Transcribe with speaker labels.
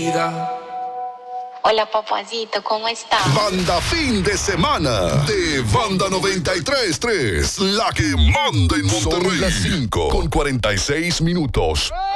Speaker 1: vida.
Speaker 2: Hola, papacito, ¿cómo estás?
Speaker 3: Banda fin de semana de Banda 93.3, la que manda en Monterrey. Son las 5 con 46 minutos.